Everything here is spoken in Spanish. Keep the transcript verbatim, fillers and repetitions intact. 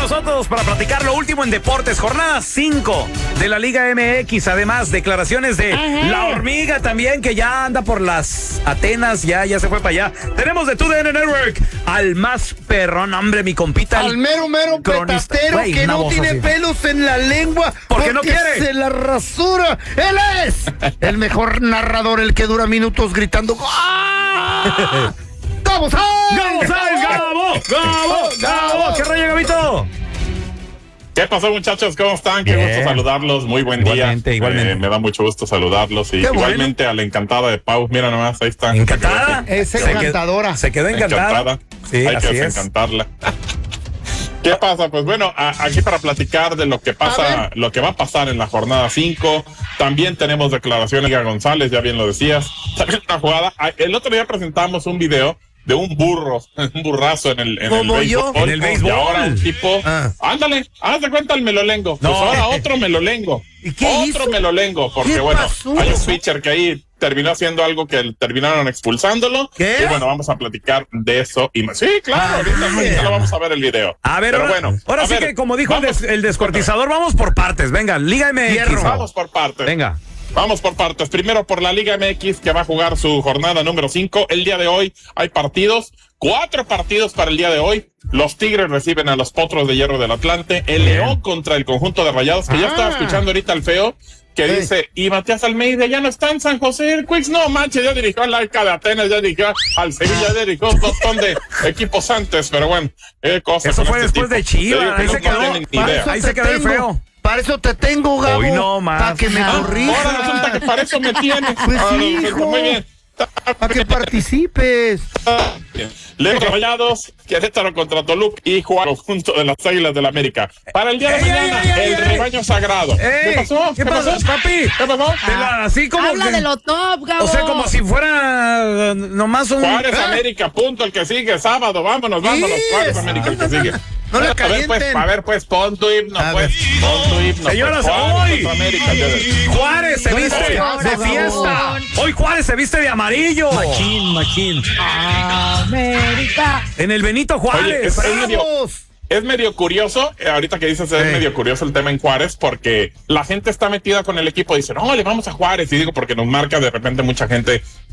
nosotros para platicar lo último en deportes. Jornada cinco de la Liga M X. Además, declaraciones de Ajá. la hormiga también, que ya anda por las Atenas. Ya, ya se fue para allá. Tenemos de T U D N Network al más perrón, hombre, mi compita. Al mero, mero petatero Wey, que no tiene así. pelos en la lengua. ¿Por qué no quiere? Se la rasura. Él es el mejor narrador, el que dura minutos gritando. ¡Ah! ¡Gabo Sáenz! ¡Gabo Sáenz! ¡Gabo! ¡Gabo! ¡Gabo! ¿Qué rollo, Gabito? ¿Qué pasó, muchachos? ¿Cómo están? Qué yeah. gusto saludarlos. Muy buen igualmente, día. Igualmente, eh, Me da mucho gusto saludarlos. Y igualmente bueno. a la encantada de Pau. Mira nomás, ahí está. ¿Encantada? Es encantadora. Se quedó encantada. encantada. Sí, Hay así que es. encantarla. ¿Qué pasa? Pues bueno, a, aquí para platicar de lo que pasa, lo que va a pasar en la jornada cinco. También tenemos declaraciones de González, ya bien lo decías. También una jugada. El otro día presentamos un video de un burro, un burrazo en el, en el béisbol. Yo? En el béisbol. Y ahora un tipo, ah. ándale, haz de cuenta el melolengo. No. Pues ahora otro melolengo. ¿Y qué Otro hizo? melolengo, porque bueno, pasó? hay un pitcher que ahí terminó haciendo algo que terminaron expulsándolo. ¿Qué? Y bueno, vamos a platicar de eso. Y más. Sí, claro, ah, ahorita, ahorita lo vamos a ver el video. A ver, Pero ahora, bueno, ahora sí ver, que como dijo vamos, el, des, el descortizador, vamos por partes. Venga, Liga M X. Hierro. Vamos por partes. Venga. Vamos por partes. Primero por la Liga M X, que va a jugar su jornada número cinco. El día de hoy hay partidos, cuatro partidos para el día de hoy. Los Tigres reciben a los Potros de Hierro del Atlante. El Bien. León contra el conjunto de Rayados, que ah. ya estaba escuchando ahorita al Feo, que sí. dice, y Matías Almeida ya no está en San José el Quicks. No manches, ya dirigió al Laica de Atenas, ya dirigió al Sevilla, ya dirigió un montón de equipos antes, pero bueno, eh, cosas. Eso fue este después tipo. de Chivas, ahí, no se quedó, ahí se quedó el Feo. Para eso te tengo, Gabo. Hoy no más. Para que me ah, corrijas. Ahora resulta que para eso me tienes. Pues ah, sí, no, hijo. Muy bien. Para que participes. León Rayados, Querétaro contra Toluca y Juan conjunto de las Águilas del la América. Para el día de ey, mañana, ey, ey, el ey, rebaño sagrado. Ey, ¿Qué pasó? ¿Qué, ¿Qué pasó, pasó, papi? ¿Qué pasó? Ah, así como habla que, de lo top, Gabo. O sea, como si fuera uh, nomás un... Juárez ¿eh? América, punto, el que sigue, sábado, vámonos, vámonos, yes. Juárez América, el que sigue. No le a ver, pues, a ver, pues, pon tu himno, a pues, ver. pon tu himno. Señoras, pues, hoy América, Juárez se viste de fiesta. Hoy Juárez se viste de amarillo. Machín, machín. América. En el Benito Juárez. Oye, es, es, medio, es medio curioso, eh, ahorita que dices, es sí. medio curioso el tema en Juárez, porque la gente está metida con el equipo, dice, no, le vamos a Juárez, y digo, porque nos marca de repente mucha gente